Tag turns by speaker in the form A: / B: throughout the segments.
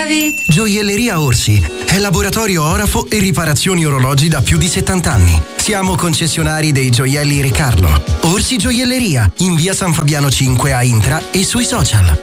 A: vita.
B: Gioielleria Orsi è laboratorio orafo e riparazioni orologi da più di 70 anni. Siamo concessionari dei gioielli Re Carlo. Orsi Gioielleria, in via San Fabiano 5 a Intra e sui social.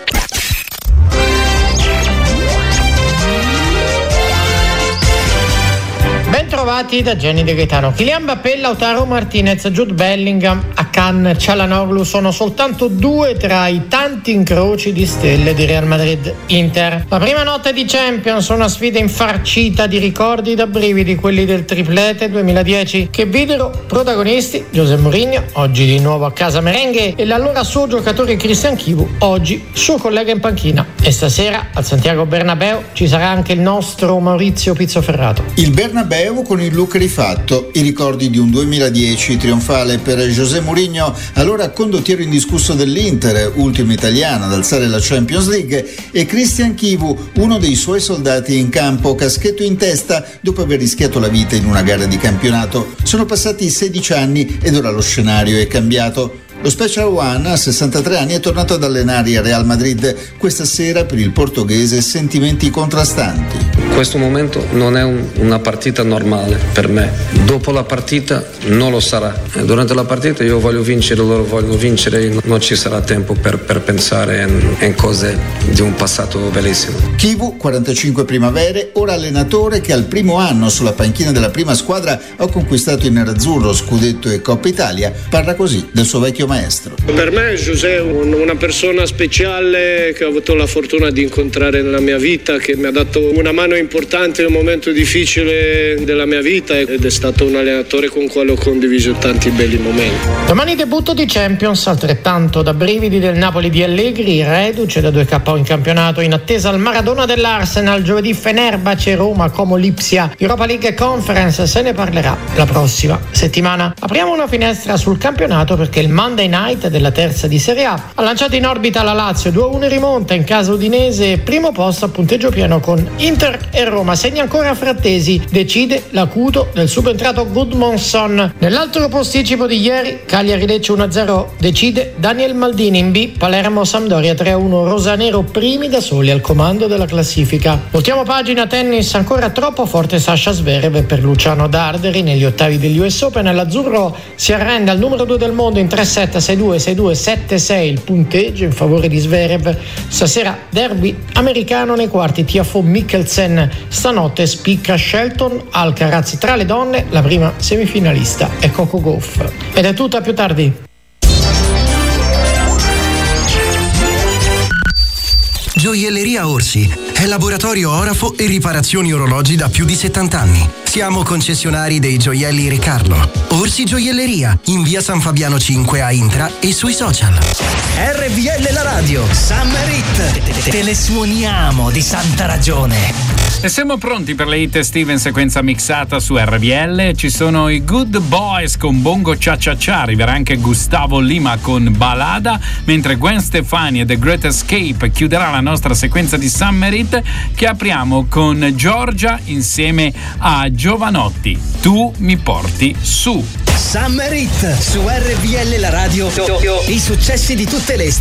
C: Bentrovati da Gianni De Gaetano. Kylian Mbappé, Lautaro Martinez, Jude Bellingham, Akan, Çalhanoğlu sono soltanto due tra i tanti incroci di stelle di Real Madrid-Inter. La prima notte di Champions, una sfida infarcita di ricordi da brividi, quelli del triplete 2010, che videro protagonisti José Mourinho, oggi di nuovo a casa merengue, e l'allora suo giocatore Christian Chivu, oggi suo collega in panchina. E stasera al Santiago Bernabéu ci sarà anche il nostro Maurizio Pizzoferrato.
D: Il Bernabéu con il look rifatto, i ricordi di un 2010 trionfale per José Mourinho, allora condottiero indiscusso dell'Inter, ultimo italiano ad alzare la Champions League, e Christian Chivu, uno dei suoi soldati in campo, caschetto in testa dopo aver rischiato la vita in una gara di campionato. Sono passati 16 anni ed ora lo scenario è cambiato. Lo Special One, a 63 anni, è tornato ad allenare il Real Madrid. Questa sera per il portoghese sentimenti contrastanti.
E: Questo momento non è una partita normale per me. Dopo la partita non lo sarà. Durante la partita io voglio vincere, loro vogliono vincere, non ci sarà tempo per pensare in cose di un passato bellissimo.
D: Chivu, 45 primavere, ora allenatore che al primo anno sulla panchina della prima squadra ha conquistato in nerazzurro scudetto e Coppa Italia, parla così del suo vecchio maestro.
F: Per me José è una persona speciale che ho avuto la fortuna di incontrare nella mia vita, che mi ha dato una mano importante in un momento difficile della mia vita ed è stato un allenatore con cui ho condiviso tanti belli momenti.
C: Domani debutto di Champions, altrettanto da brividi del Napoli di Allegri, reduce da 2 KO in campionato, in attesa al Maradona dell'Arsenal, giovedì Fenerbahce, Roma, Como Lipsia, Europa League Conference, se ne parlerà la prossima settimana. Apriamo una finestra sul campionato perché il Monday Night della terza di Serie A ha lanciato in orbita la Lazio, 2-1 in rimonta in casa udinese, primo posto a punteggio pieno con Inter e Roma. Segna ancora Frattesi, decide l'acuto del subentrato Gudmundsson. Nell'altro posticipo di ieri, Cagliari-Lecce 1-0, decide Daniel Maldini. In B, Palermo-Sampdoria 3-1, rosanero primi da soli al comando della classifica. Voltiamo pagina tennis, ancora troppo forte Sasha Zverev per Luciano Darderi negli ottavi degli US Open. L'azzurro si arrende al numero 2 del mondo in 3-7, 6-2, 6-2, 7-6 il punteggio in favore di Zverev. Stasera derby americano nei quarti, Tiafoe Mikkelsen. Stanotte spicca Shelton Alcaraz. Tra le donne la prima semifinalista è Coco Gauff. Ed è tutto, a più tardi.
B: Gioielleria Orsi è laboratorio orafo e riparazioni orologi da più di 70 anni. Siamo concessionari dei gioielli Re Carlo. Orsi Gioielleria, in via San Fabiano 5 a Intra e sui social.
G: RVL la radio, Summer Hit. Te le suoniamo di santa ragione.
H: E siamo pronti per le hit estive in sequenza mixata su RVL. Ci sono i Good Boys con Bongo Cha Cha Cha, arriverà anche Gustavo Lima con Balada, mentre Gwen Stefani e The Great Escape chiuderà la nostra sequenza di Summer Hit, che apriamo con Giorgia insieme a Giovanotti. Tu mi porti su.
G: Summer Hit su RVL la radio. I successi di tutte le